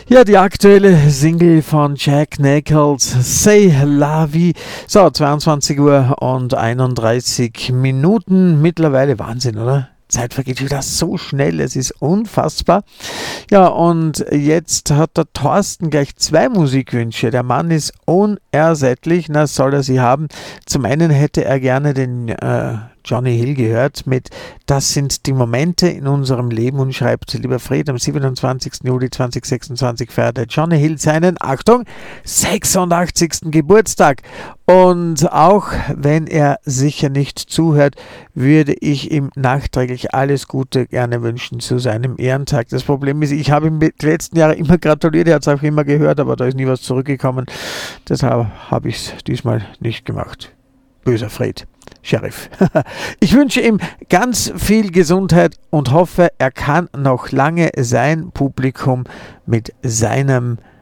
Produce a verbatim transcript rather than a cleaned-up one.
Ja, die aktuelle Single von Jack Nichols, C'est la vie. So, zweiundzwanzig Uhr und einunddreißig Minuten. Mittlerweile Wahnsinn, oder? Zeit vergeht wieder so schnell, es ist unfassbar. Ja, und jetzt hat der Thorsten gleich zwei Musikwünsche. Der Mann ist unersättlich, na soll er sie haben. Zum einen hätte er gerne den äh, Johnny Hill gehört mit Das sind die Momente in unserem Leben und schreibt, lieber Fred, am siebenundzwanzigsten Juli zweitausendsechsundzwanzig feiert der Johnny Hill seinen, Achtung, sechsundachtzigsten Geburtstag. Und auch wenn er sicher nicht zuhört, würde ich ihm nachträglich alles Gute gerne wünschen zu seinem Ehrentag. Das Problem ist, ich habe ihm die letzten Jahre immer gratuliert, er hat es auch immer gehört, aber da ist nie was zurückgekommen. Deshalb habe ich es diesmal nicht gemacht. Böser Fred. Sheriff. Ich wünsche ihm ganz viel Gesundheit und hoffe, er kann noch lange sein Publikum mit seinem